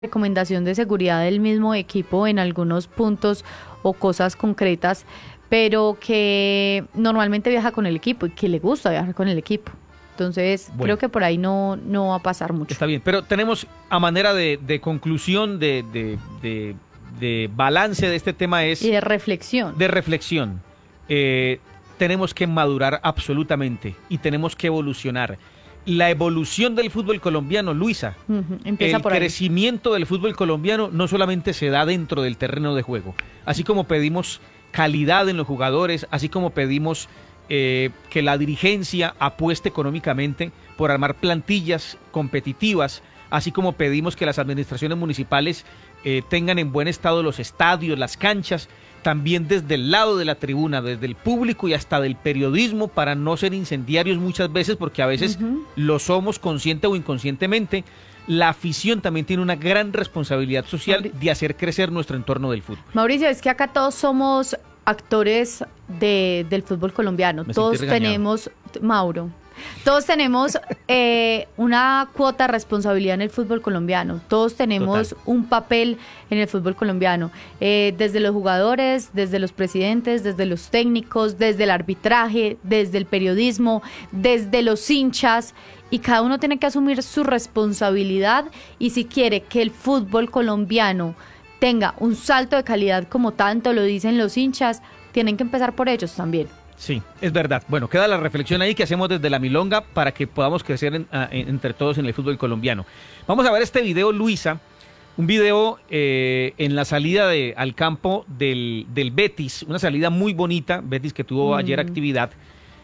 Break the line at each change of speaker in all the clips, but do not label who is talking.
recomendación de seguridad del mismo equipo en algunos puntos o cosas concretas, pero que normalmente viaja con el equipo y que le gusta viajar con el equipo. Entonces,
Bueno,
creo que por ahí no va a pasar mucho.
está bien, pero tenemos a manera de conclusión, de balance de este tema es
Y de reflexión.
de reflexión. Tenemos que madurar absolutamente y tenemos que evolucionar. La evolución del fútbol colombiano, Luisa,
Empieza
el
por ahí.
crecimiento del fútbol colombiano no solamente se da dentro del terreno de juego, así como pedimos calidad en los jugadores, así como pedimos que la dirigencia apueste económicamente por armar plantillas competitivas, así como pedimos que las administraciones municipales tengan en buen estado los estadios, las canchas, también desde el lado de la tribuna, desde el público y hasta del periodismo, para no ser incendiarios muchas veces, porque a veces lo somos consciente o inconscientemente. La afición también tiene una gran responsabilidad social de hacer crecer nuestro entorno del fútbol.
Mauricio, es que acá todos somos actores del fútbol colombiano.
Me
Todos
sentí regañado.
tenemos, Mauro, todos tenemos una cuota de responsabilidad en el fútbol colombiano. Todos tenemos
Total.
un papel en el fútbol colombiano. Desde los jugadores, desde los presidentes, desde los técnicos, desde el arbitraje, desde el periodismo, desde los hinchas. Y cada uno tiene que asumir su responsabilidad. Y si quiere que el fútbol colombiano tenga un salto de calidad como tanto lo dicen los hinchas, tienen que empezar por ellos también.
Sí, es verdad. Bueno, queda la reflexión ahí que hacemos desde la Milonga para que podamos crecer entre todos en el fútbol colombiano. Vamos a ver este video, Luisa, un video en la salida al campo del Betis, una salida muy bonita, Betis que tuvo ayer actividad,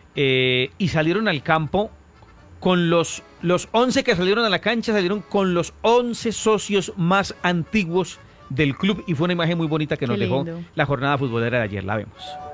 y salieron al campo con los 11 que salieron a la cancha, salieron con los 11 socios más antiguos del club y fue una imagen muy bonita que nos dejó
lindo.
la jornada futbolera de ayer. La vemos.